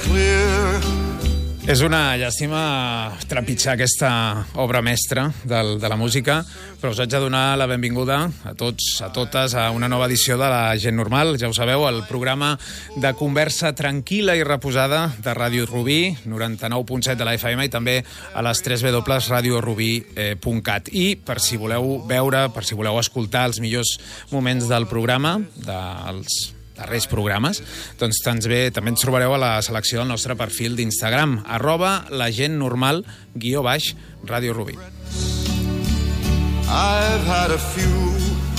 clear. És una llàstima trepitjar aquesta obra mestra de la música, però us haig de donar la benvinguda a tots, a totes, a una nova edició de La Gent Normal. Ja ho sabeu, el programa de conversa tranquil·la i reposada de Ràdio Rubí, 99.7 de la FM i també a les 3 www.radiorubí.cat. I per si voleu veure, per si voleu escoltar els millors moments del programa, dels darrers programes, doncs també ens trobareu a la selecció del nostre perfil d'Instagram, @lagentnormal_Ràdio Rubí. I've had a few,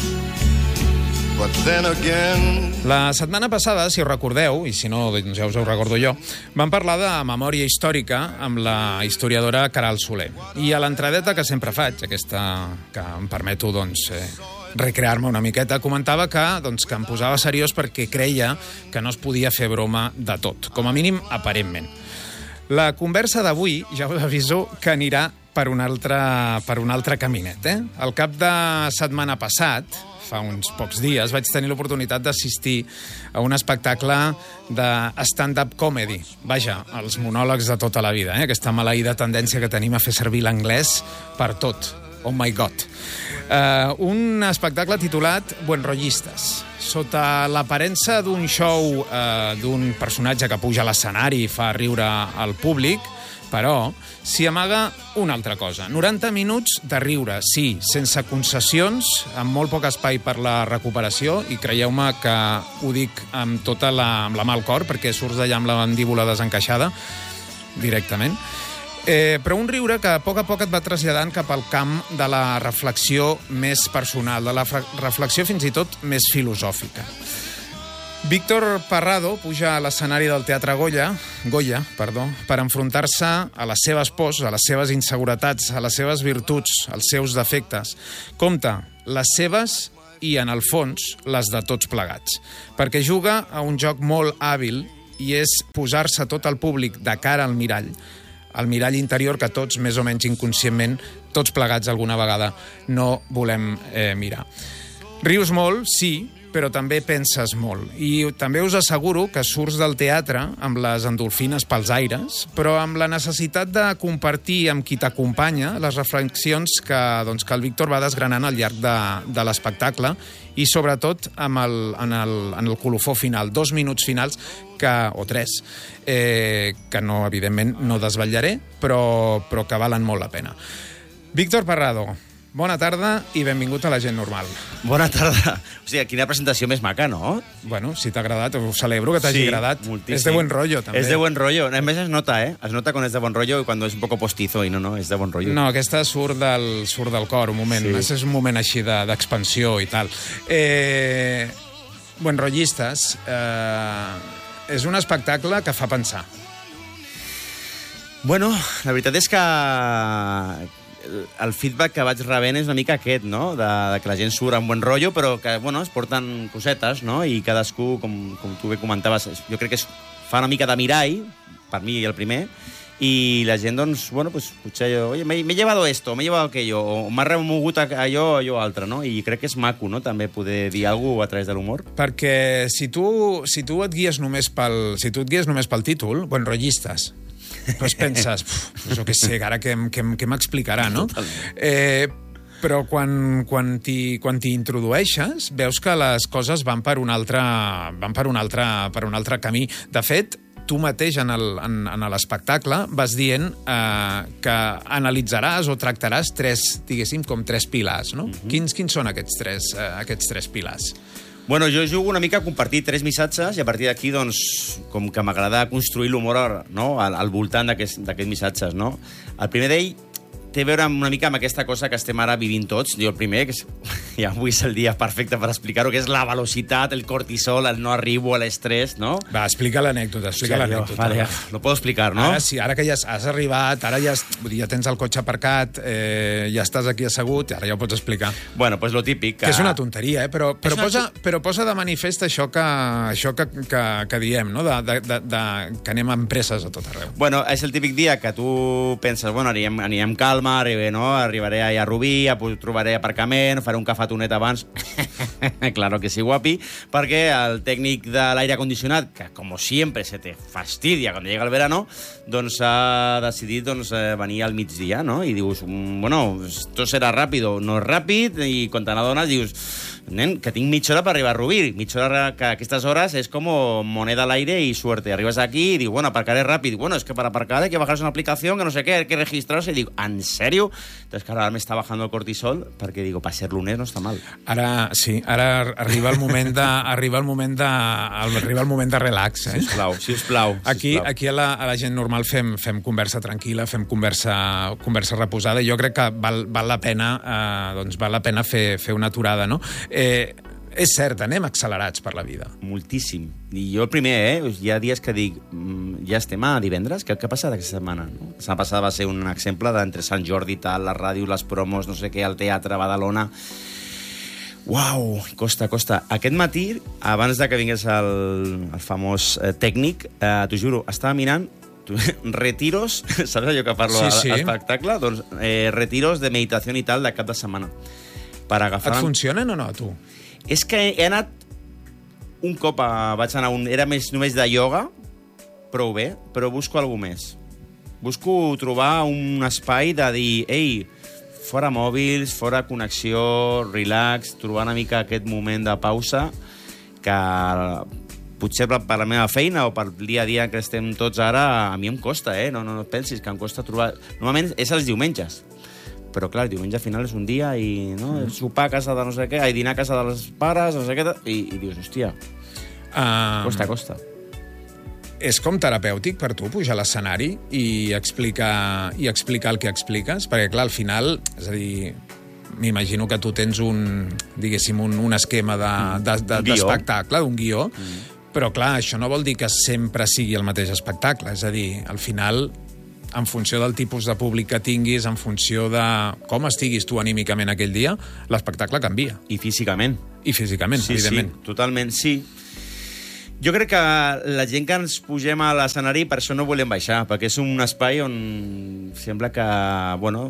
but then again... La setmana passada, si us recordeu, i si no, doncs ja us ho recordo jo, vam parlar de memòria històrica amb la historiadora Caral Soler. I a l'entradeta que sempre faig, aquesta que em permeto, doncs, recrear-me una miqueta, comentava que em posava seriós perquè creia que no es podia fer broma de tot, com a mínim aparentment. La conversa d'avui, ja us aviso, que anirà per un altre caminet. Al cap de setmana passat, fa uns pocs dies, vaig tenir l'oportunitat d'assistir a un espectacle de stand-up comedy. Vaja, els monòlegs de tota la vida, aquesta maleïda tendència que tenim a fer servir l'anglès per tot. Oh my God. Un espectacle titulat Buenrollistes. Sota l'aparença d'un show d'un personatge que puja a l'escenari i fa riure al públic, però s'hi amaga una altra cosa. 90 minuts de riure, sí, sense concessions, amb molt poc espai per la recuperació, i creieu-me que ho dic amb tota la mà al cor, perquè surts d'allà amb la mandíbula desencaixada directament. Però un riure que a poc et va traslladant cap al camp de la reflexió més personal, de la reflexió fins i tot més filosòfica. Víctor Parrado puja a l'escenari del Teatre Goya, per enfrontar-se a les seves pors, a les seves inseguretats, a les seves virtuts, als seus defectes. Compte, les seves i, en el fons, les de tots plegats. Perquè juga a un joc molt hàbil i és posar-se tot el públic de cara al mirall interior que tots, més o menys inconscientment, tots plegats alguna vegada, no volem mirar. Rius molt, sí, però també penses molt. I també us asseguro que surts del teatre amb les endorfines pels aires, però amb la necessitat de compartir amb qui t'acompanya les reflexions que el Víctor va desgranant al llarg de l'espectacle, i sobretot en el colofó final, 2 minuts finals, o 3, que no, evidentment, no desvetllaré, però que valen molt la pena. Víctor Parrado, bona tarda i benvingut a La Gent Normal. Bona tarda. O sigui, quina presentació més maca, no? Bueno, si t'ha agradat, ho celebro que t'hagi agradat. Moltíssim. És de buen rollo, també. És de buen rollo. A més, es nota, Es nota quan és de bon rollo i quan és un poco postizo, i no, és de bon rollo. No, aquesta surt del cor, un moment. Sí. És un moment així d'expansió i tal. Buenrollistes és un espectacle que fa pensar. Bueno, la veritat és que el feedback que vaig rebent és una mica aquest, no? De que la gent surt amb bon rotllo, però que, es porten cosetes, no? I cadascú, com tu bé comentaves, jo crec que fa una mica de mirall, per mi el primer, i la gent, potser jo, oye, me he llevado esto, me he llevado aquello, o m'ha remogut allò altre, no? I crec que és maco, no?, també poder dir alguna cosa a través de l'humor. Perquè si tu et guies només pel títol, Buenrollistes, doncs penses, jo què sé, ara què m'explicarà, no? Però quan t'hi introdueixes, veus que les coses van per un altre camí. De fet, tu mateix en l'espectacle vas dient que analitzaràs o tractaràs tres pilars, no? Quins són aquests tres pilars? Bueno, jo jugo una mica a compartir 3 missatges i a partir d'aquí, com que m'agrada construir l'humor, no?, al voltant d'aquests missatges, no? El primer d'ell té a veure una mica amb aquesta cosa que estem ara vivint tots. Jo el primer, que ja avui és el dia perfecte per explicar-ho, que és la velocitat, el cortisol, el no arribo a l'estrès, no? Va, explica l'anècdota, Vale, lo puedo explicar, no? Ara que ja has arribat, ara ja tens el cotxe aparcat, ja estàs aquí assegut, ara ja ho pots explicar. Bueno, pues lo típic. Que és una tonteria, però posa de manifest això que diem, no? Que anem a empreses a tot arreu. Bueno, és el típic dia que tu penses, anirem amb calma, calma, arribaré a Rubí, trobaré aparcament, faré un cafetonet abans. Claro que sí, guapi, perquè el tècnic de l'aire condicionat, que com sempre se te fastidia quan llega el verano, doncs ha decidit venir al migdia, no? I dius, bueno, esto serà ràpido. No és ràpid, i quan te n'adones dius, nen, que tinc mitja hora per arribar a Rubí. Mitja hora que a aquestes hores és com moneda al aire y suerte. Arribas aquí y digo, bueno, aparcaré rápido. Bueno, es que para aparcar hay que bajarse una aplicación, que no sé qué, hay que registrarse. Y digo, ¿en serio? Entonces, claro, ara m'està bajando el cortisol perquè digo, per ser lunes no està mal. Ara, sí, ara arriba el moment de relax, eh? Sisplau. Aquí a la gent normal fem conversa tranquil·la, fem conversa reposada, i jo crec que val la pena fer una aturada, no? És cert, anem accelerats per la vida. Moltíssim. I jo el primer, hi ha dies que dic, ja estem a divendres? Què ha passat aquesta setmana? No? La setmana passada va ser un exemple d'entre Sant Jordi i tal, la ràdio, les promos, no sé què, el teatre, Badalona. Uau, costa. Aquest matí, abans de que vingués el famós tècnic, t'ho juro, estava mirant retiros, saps allò que parlo sí. a espectacle? Doncs retiros de meditació i tal de cap de setmana. Per agafar... Et funcionen o no, tu? És que he anat un cop, vaig anar era només de ioga, prou bé, però busco alguna més. Busco trobar un espai de dir, ei, fora mòbils, fora connexió, relax, trobar una mica aquest moment de pausa que potser per la meva feina o per el dia a dia que estem tots ara, a mi em costa, no et pensis que em costa trobar... Normalment és els diumenges. Però, clar, el diumenge al final és un dia i sopar a casa de no sé què, dinar a casa dels pares, no sé què, i dius, hòstia, costa. És com terapèutic per tu pujar a l'escenari i explicar el que expliques? Perquè, clar, al final, és a dir, m'imagino que tu tens un esquema d'espectacle, un guió, però, clar, això no vol dir que sempre sigui el mateix espectacle. És a dir, al final... en funció del tipus de públic que tinguis, en funció de com estiguis tu anímicament aquell dia, l'espectacle canvia. I físicament. Evidentment. Sí, totalment, sí. Jo crec que la gent que ens pugem a l'escenari per això no volem baixar, perquè és un espai on sembla que, bueno,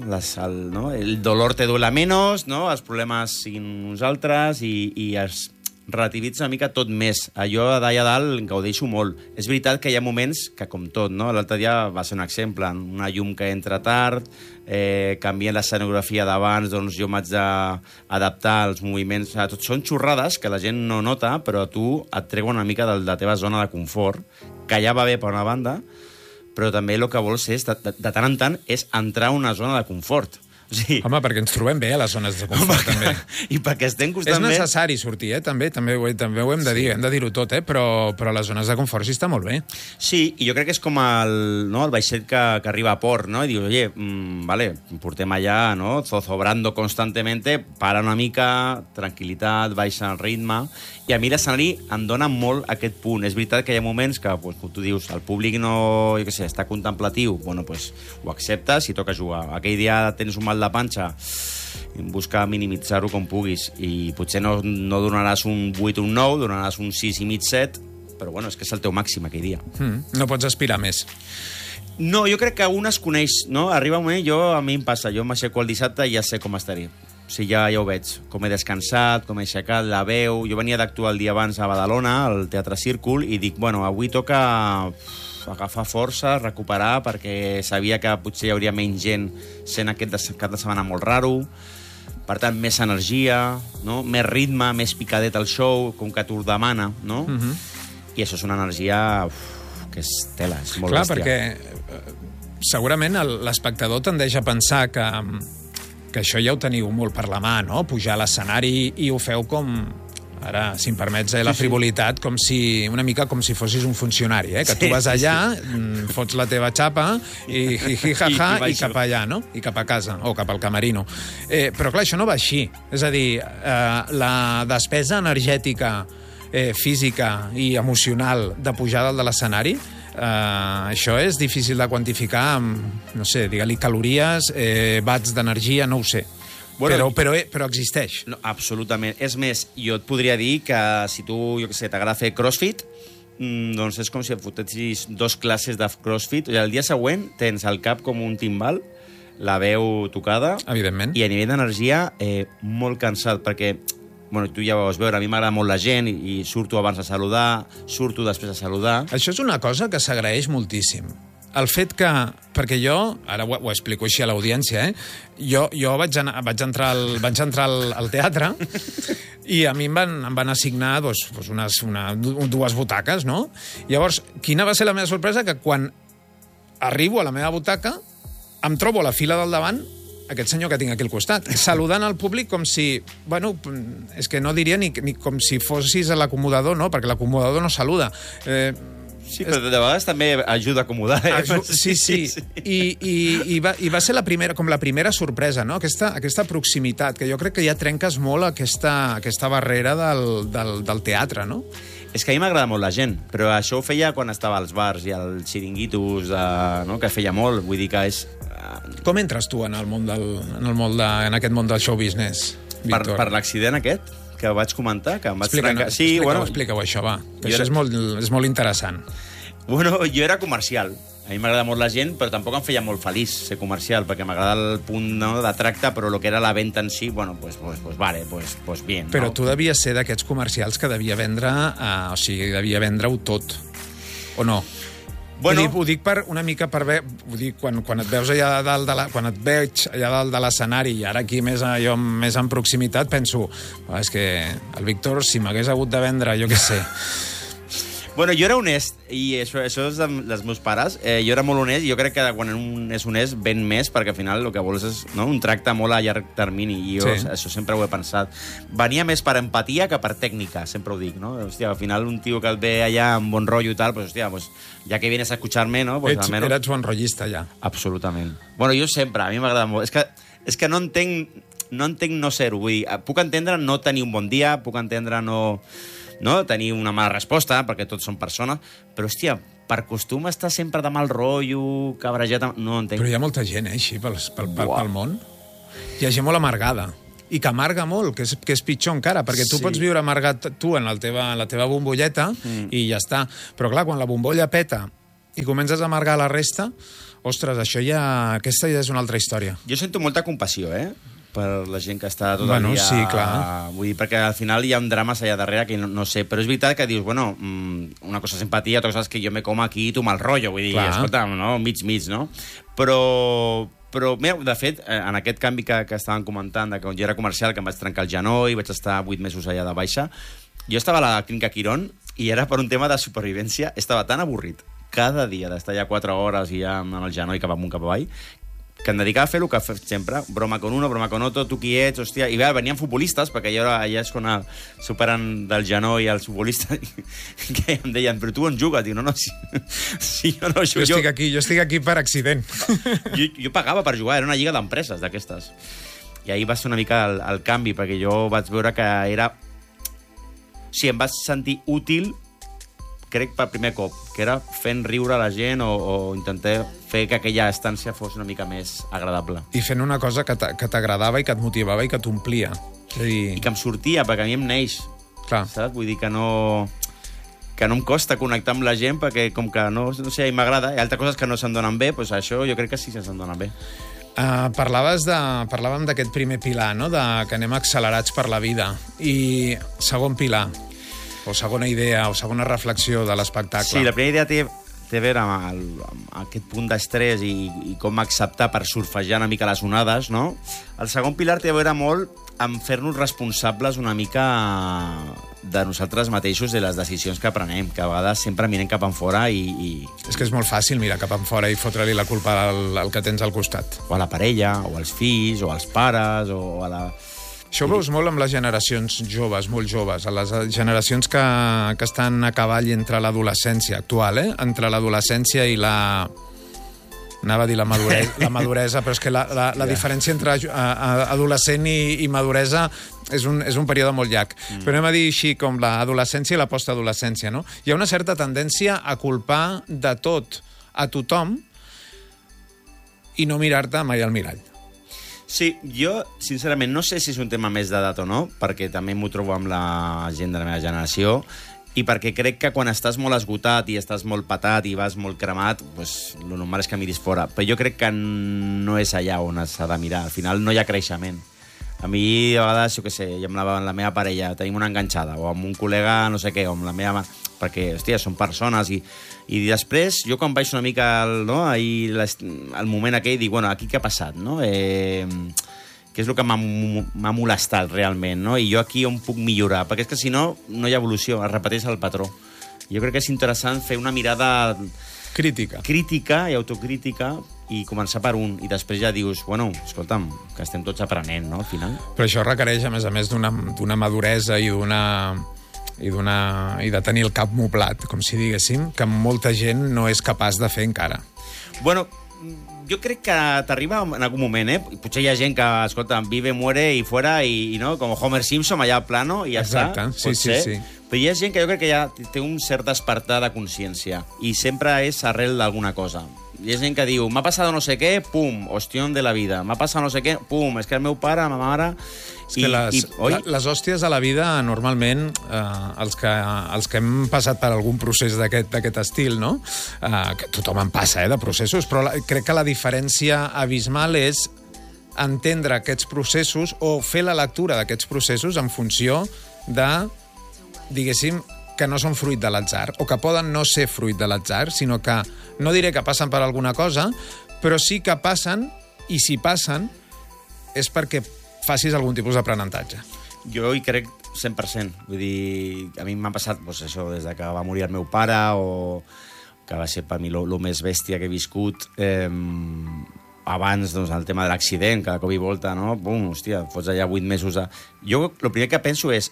el dolor te duele menos, no? Els problemes siguin uns altres i es relativitza una mica tot més. Allò d'allà dalt gaudeixo molt. És veritat que hi ha moments que, com tot, no? L'altre dia va ser un exemple, una llum que entra tard, canvien l'escenografia d'abans, doncs jo m'haig d'adaptar als moviments. Tot són xorrades que la gent no nota, però tu et treuen una mica de la teva zona de confort, que ja va bé per una banda, però també el que vols és, de tant en tant, és entrar a una zona de confort. Sí. Home, perquè ens trobem bé a les zones de confort, també. I perquè estem constantment... És necessari sortir, també ho hem de dir, hem de dir-ho tot, però a les zones de confort sí està molt bé. Sí, i jo crec que és com el vaixell que arriba a port, no? I dius, oye, vale, portem allà, no? Zozobrando constantemente, para una mica, tranquil·litat, baixa el ritme, i a mi l'escenari em dona molt aquest punt. És veritat que hi ha moments que, pues, com tu dius, el públic no, jo què sé, està contemplatiu, bueno, pues, ho acceptes i toca jugar. Aquell dia tens un mal de panxa, busca minimitzar-ho com puguis, i potser no donaràs un 8 o un 9, donaràs un 6 i mig 7, però bueno, és que és el teu màxim aquell dia. No pots aspirar més. No, jo crec que un es coneix, no? Arriba un moment, a mi em passa, jo m'aixeco el dissabte i ja sé com estaré. O sigui, ja ho veig, com he descansat, com he aixecat la veu. Jo venia d'actuar el dia abans a Badalona, al Teatre Círcul, i dic, bueno, avui toca agafar força, recuperar, perquè sabia que potser hi hauria menys gent sent aquest cap de setmana molt raro. Per tant, més energia, no? Més ritme, més picadet al show, com que t'ho demana, no? I això és una energia que és tela, és molt bèstia. Clar, perquè segurament l'espectador tendeix a pensar que això ja ho teniu molt per la mà, no? Pujar a l'escenari i ho feu com... Ara, si em permets la frivolitat, una mica com si fossis un funcionari, que tu vas allà, fots la teva xapa i cap allà, no? I cap a casa, o cap al camerino. Però clar, això no va així. És a dir, la despesa energètica, física i emocional de pujar dalt de l'escenari, això és difícil de quantificar amb, no sé, digue-li calories, watts d'energia, no ho sé. Bueno, però existeix. No, absolutament. És més, jo et podria dir que si tu, jo què sé, t'agrada fer crossfit, doncs és com si et fotessis 2 classes de crossfit. El dia següent tens el cap com un timbal, la veu tocada. Evidentment. I a nivell d'energia, molt cansat, perquè bueno, tu ja ho vas veure, a mi m'agrada molt la gent i surto abans de saludar, surto després de saludar. Això és una cosa que s'agraeix moltíssim. El fet que... Perquè jo, ara ho explico així a l'audiència, jo vaig entrar al teatre i a mi em van assignar dues butaques, no? Llavors, quina va ser la meva sorpresa? Que quan arribo a la meva butaca, em trobo a la fila del davant aquest senyor que tinc aquí al costat, saludant al públic com si... Bueno, és que no diria ni com si fossis a l'acomodador, no? Perquè l'acomodador no saluda. Sí, però de vegades també ajuda a acomodar. Sí. I va ser la primera sorpresa, no? Aquesta proximitat, que jo crec que ja trenques molt aquesta barrera del teatre, no? És que a mi m'agrada molt la gent, però això ho feia quan estava als bars i als xiringuitos, no? Que feia molt, vull dir que és... Com entres tu en aquest món del show business, Víctor? Per l'accident aquest que vaig comentar, que em vaig trencar... Explica-ho, això, va. Això és molt interessant. Bueno, jo era comercial. A mi m'agrada molt la gent, però tampoc em feia molt feliç ser comercial, perquè m'agrada el punt, no, de tracte, però el que era la venda en si, bueno, pues bien. Però no? Tu devies ser d'aquests comercials que devia vendre, devia vendre-ho tot, o no? Bueno, ho dic per una mica per veure, quan et veus allà dalt quan et veig allà dalt de l'escenari i ara aquí més en proximitat, penso, és que el Víctor, si m'hagués hagut de vendre, jo què sé. Bueno, jo era honest, i això és dels meus pares. Jo era molt honest, i jo crec que quan un és honest ven més, perquè al final el que vols és un tracte molt a llarg termini, i jo això sempre ho he pensat. Venia més per empatia que per tècnica, sempre ho dic, no? Hòstia, al final un tio que et ve allà amb bon rotllo i tal, pues, hòstia, pues, ja que vienes a escuchar-me, no? Pues, Eres bon rotllista, ja. Absolutament. Bueno, jo sempre, a mi m'agrada molt. És que no entenc no ser-ho, vull dir, puc entendre no tenir un bon dia, puc entendre no tenir una mala resposta, perquè tots són persones, però, hòstia, per costum estar sempre de mal rotllo, cabrejat... No entenc. Però hi ha molta gent, així, pel món. Hi ha gent molt amargada. I que amarga molt, que és pitjor encara, perquè tu pots viure amargat tu en la teva bombolleta i ja està. Però, clar, quan la bombolla peta i comences a amargar la resta, ostres, aquesta ja és una altra història. Jo sento molta compassió, per la gent que està tot el dia... Sí, clar. Vull dir, perquè al final hi ha un drama allà darrere que no sé, però és veritat que dius, bueno, una cosa és empatia, altra cosa és que jo me com aquí tu mal rotllo, vull dir, escolta, no? Mig, no? Però mira, de fet, en aquest canvi que estàvem comentant, que quan jo era comercial, que em vaig trencar el genoll, vaig estar 8 mesos allà de baixa, jo estava a la clínica Quirón i era per un tema de supervivència, estava tan avorrit cada dia d'estar allà 4 hores i ja amb el genoll cap amunt, cap avall, que em dedicava a fer el que he fet sempre, broma con uno, broma con otro, tu qui ets, hòstia... I bé, venien futbolistes, perquè allà és quan superen del genoll els futbolistes, que em deien, però tu on jugues? Dic, no, si jo no jugo... Jo estic aquí per accident. Jo pagava per jugar, era una lliga d'empreses d'aquestes. I ahir va ser una mica el canvi, perquè jo vaig veure que era... Sí, em vaig sentir útil, crec, per primer cop, que era fent riure la gent o intentar fer que aquella estància fos una mica més agradable. I fent una cosa que t'agradava i que et motivava i que t'omplia. I que em sortia, perquè a mi em neix. Clar. Saps? Vull dir que no em costa connectar amb la gent, perquè com que no sé, m'agrada. Hi ha altres coses que no se'n donen bé, doncs això jo crec que sí que se'n donen bé. Parlàvem d'aquest primer pilar, no? Que anem accelerats per la vida. I segon pilar, o segona idea, o segona reflexió de l'espectacle. Sí, la primera idea té a veure amb aquest punt d'estrès i com acceptar per surfejar una mica les onades, no? El segon pilar té a veure molt amb fer-nos responsables una mica de nosaltres mateixos i les decisions que prenem, que a vegades sempre mirem cap enfora i... És que és molt fàcil mirar cap enfora i fotre-li la culpa al que tens al costat. O a la parella, o als fills, o als pares, o a la... Això ho veus molt amb les generacions joves, molt joves, a les generacions que estan a cavall entre l'adolescència actual, entre l'adolescència i la... Anava a dir la maduresa, però és que la diferència entre adolescent i maduresa és un període molt llarg. Però anem a dir així com l'adolescència i la postadolescència, no? Hi ha una certa tendència a culpar de tot a tothom i no mirar-te mai al mirall. Sí, jo, sincerament, no sé si és un tema més d'edat o no, perquè també m'ho trobo amb la gent de la meva generació. i perquè crec que quan estàs molt esgotat i estàs molt patat i vas molt cremat, pues, el normal és que miris fora. Però jo crec que no és allà on s'ha de mirar. Al final no hi ha creixement. A mi, a vegades, jo què sé, jo amb la meva parella tenim una enganxada, o amb un col·lega no sé què, o amb la meva... Perquè, hòstia, són persones i després, jo quan vaig una mica al moment aquell, dic, bueno, aquí què ha passat, no? Què és el que m'ha molestat realment, no? I jo aquí on puc millorar, perquè és que si no, no hi ha evolució, es repeteix el patró. Jo crec que és interessant fer una mirada... Crítica i autocrítica i començar per un, i després ja dius, bueno, escolta'm, que estem tots aprenent, no?, al final. Però això requereix, a més d'una maduresa i de tenir el cap moblat, com si diguéssim, que molta gent no és capaç de fer encara. Bueno, jo crec que t'arriba en algun moment, Potser hi ha gent que, escolta, vive, muere i fuera, i no, com Homer Simpson, allà a plano, i ja Exacte. està. Sí. Però hi ha gent que jo crec que ja té un cert despertar de consciència, i sempre és arrel d'alguna cosa. Hi ha gent que diu, m'ha passat no sé què, pum, hostión de la vida. M'ha passat no sé què, pum, és que el meu pare, ma mare... És que les hòsties a la vida, normalment, els que hem passat per algun procés d'aquest estil, no? Que tothom en passa, de processos, però crec que la diferència abismal és entendre aquests processos o fer la lectura d'aquests processos en funció de, diguéssim, que no són fruit de l'atzar, o que poden no ser fruit de l'atzar, sinó que, no diré que passen per alguna cosa, però sí que passen, i si passen, és perquè facis algun tipus d'aprenentatge. Jo hi crec 100%. Vull dir, a mi m'ha passat, doncs, això, des de que va morir el meu pare, o que va ser per mi lo més bèstia que he viscut, abans, doncs, el tema de l'accident, cada cop i volta, no? Bum, hòstia, fots allà 8 mesos de... Jo, el primer que penso és...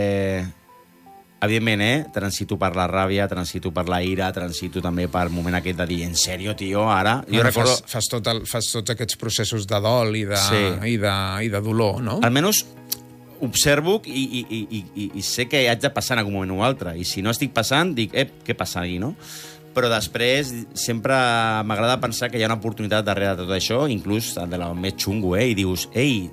evidentment, transito per la ràbia, transito per la ira, transito també per el moment aquest de dir, en sèrio, tio, ara... Jo recordo... Fas tots aquests processos de dol i de dolor, no? Almenys observo i sé que haig de passar en algun moment o altre. I si no estic passant, dic, què passa aquí, no? Però després sempre m'agrada pensar que hi ha una oportunitat darrere de tot això, inclús de la més xungo, i dius,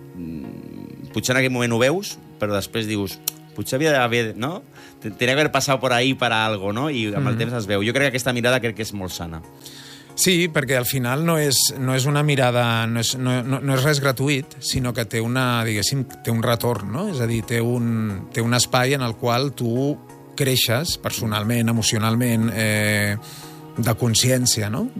potser en aquell moment ho veus, però després dius... Potser havia d'haver, no? Tenia que haver passat per ahí per algo, no? I amb el temps es veu. Jo crec que aquesta mirada crec que és molt sana. Sí, perquè al final no és una mirada, no és res gratuït, sinó que té diguéssim, té un retorn, no? És a dir, té un espai en el qual tu creixes personalment, emocionalment, de consciència, no?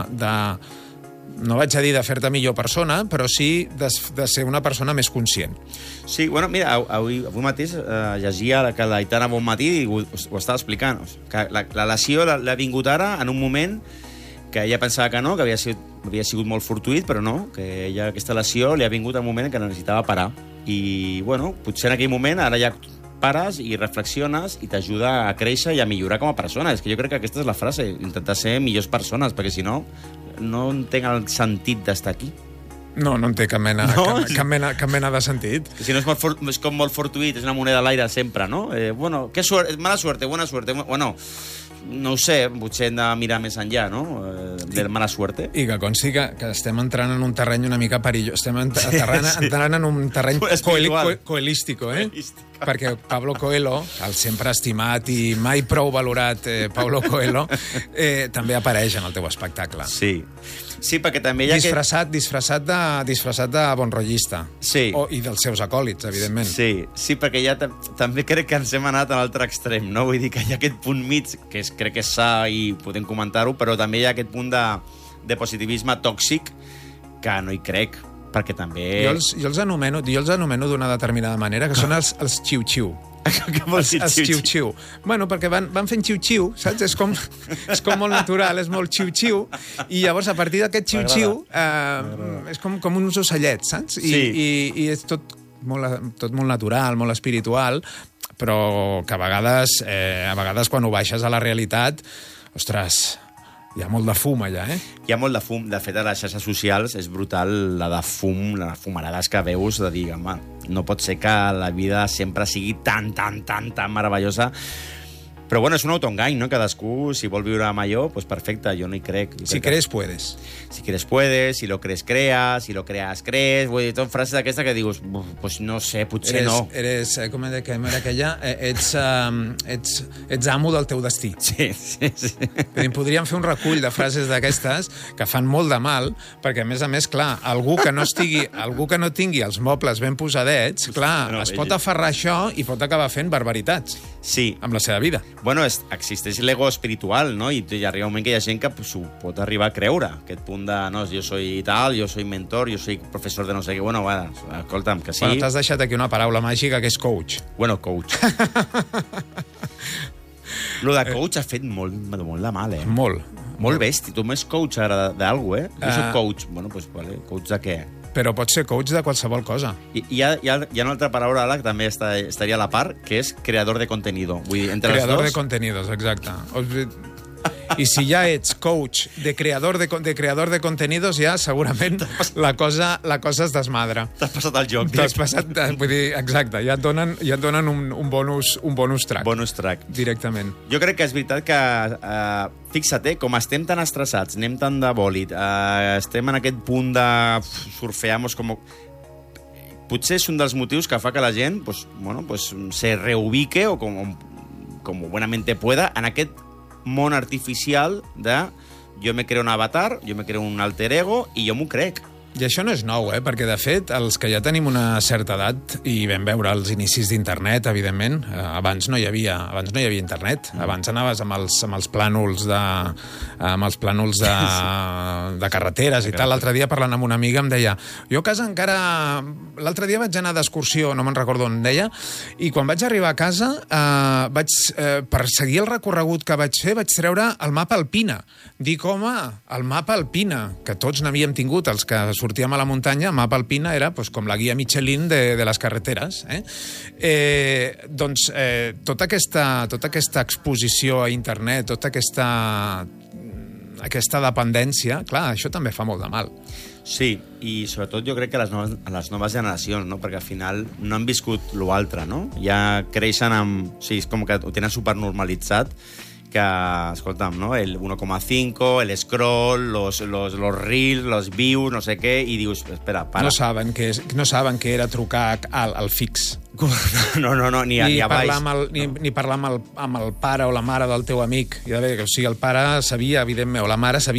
No vaig a dir de fer-te millor persona, però sí de ser una persona més conscient. Sí, bueno, mira, avui mateix llegia que l'Aitana Bonmatí ho estava explicant, que la lesió l'ha vingut ara en un moment que ella pensava que no, que havia sigut molt fortuït, però no, que ella aquesta lesió li ha vingut en un moment que necessitava parar. I, bueno, potser en aquell moment ara ja pares i reflexiones i t'ajuda a créixer i a millorar com a persona. És que jo crec que aquesta és la frase, intentar ser millors persones, perquè si no entenc el sentit d'estar aquí. No en té cap mena de sentit. Si no és com molt fortuït, és una moneda a l'aire sempre, no? Bueno, mala suerte, buena suerte. Bueno, no ho sé, potser hem de mirar més enllà, no? De mala suerte. I que consti que estem entrant en un terreny una mica perillós. Estem entrant en un terreny coelístico, perquè Pablo Coelho, el sempre estimat i mai prou valorat Pablo Coelho, també apareix en el teu espectacle. Sí, perquè també hi ha... Disfressat de bonrotllista. Sí. I dels seus acòlits, evidentment. Sí, perquè ja també crec que ens hem anat a l'altre extrem, no? Vull dir que hi ha aquest punt mig, que crec que és sa i podem comentar-ho, però també hi ha aquest punt de positivisme tòxic que no hi crec, perquè també... Jo els anomeno d'una determinada manera, que són els xiu-xiu. Què vols dir xiu-xiu? Bueno, perquè van fent xiu-xiu, saps? És com molt natural, és molt xiu-xiu, i llavors a partir d'aquest xiu-xiu és com uns ocellets, saps? I és tot molt natural, molt espiritual, però que a vegades quan ho baixes a la realitat, ostres, hi ha molt de fum allà, Hi ha molt de fum. De fet, a les xarxes socials és brutal la de fum, les fumarades que veus, de dir, home, no pot ser que la vida sempre sigui tan meravellosa. Però bueno, és un autoengany, no? Cadascú, si vol viure amb allò, pues perfecte, jo no hi crec. Si crees, puedes. Si quieres, puedes, si lo crees, creas, si lo creas, crees... Vull dir, tot frases d'aquesta que dius, pues no sé, potser no. Eres com era aquella? Ets amo del teu destí. Sí. Podríem fer un recull de frases d'aquestes que fan molt de mal, perquè, a més, clar, algú que no tingui els mobles ben posadets, clar, No, es pot aferrar a això i pot acabar fent barbaritats Sí. amb la seva vida. Bueno, existeix l'ego espiritual, no? I arriba un moment que hi ha gent que s'ho pot arribar a creure. Aquest punt de, no, jo soy tal, jo soy mentor, jo soy professor de no sé què. Bueno, escolta'm, que sí. Bueno, t'has deixat aquí una paraula màgica que és coach. Bueno, coach. Lo de coach ha fet molt de mal, eh? Molt bèstia. Tu m'és coach ara d'algú, eh? Jo soc coach. Bueno, doncs, vale, coach de què? Però pots ser coach de qualsevol cosa. I hi ha una altra paraula ara que també estaria a la part, que és creador de contenido. Vull dir, entre Creador les de dos... contenidos, exacte. I si ja ets coach de creador de contenidos, ja segurament la cosa es desmadra. T'has passat el joc. T'has passat, vull dir, exacte, ja et donen un bonus track. Bonus track. Directament. Jo crec que és veritat que, fixa't, com estem tan estressats, anem tan de bòlit, estem en aquest punt de surfeamos com... Potser és un dels motius que fa que la gent se reubique o com buenamente pueda en aquest món artificial de jo me creo un avatar, jo me creo un alter ego i jo m'ho crec. I això no és nou, perquè, de fet, els que ja tenim una certa edat, i vam veure els inicis d'internet, evidentment, abans no hi havia internet. Abans anaves amb els plànols de carreteres i tal. L'altre dia, parlant amb una amiga, em deia jo a casa encara... L'altre dia vaig anar d'excursió, no me'n recordo on deia, i quan vaig arribar a casa, per seguir el recorregut que vaig fer, vaig treure el mapa Alpina. Dic, home, el mapa Alpina, que tots n'havíem tingut, els que sortíem a la muntanya, el mapa Alpina era com la guia Michelin de les carreteres. Doncs tota aquesta exposició a internet, tota aquesta dependència, clar, això també fa molt de mal. Sí, i sobretot jo crec que les noves generacions, no? Perquè al final no han viscut l'altre, no? Ja creixen amb... O sigui, és com que ho tenen supernormalitzat, que, escolta'm, no? El 1,5, el scroll, los reels, los views, no sé què, i dius, espera, para. No saben què era trucar al fix. No, ni a baix. Ni parlar amb el pare o la mare del teu amic. O sigui, el pare sabia, evidentment, o la mare sabia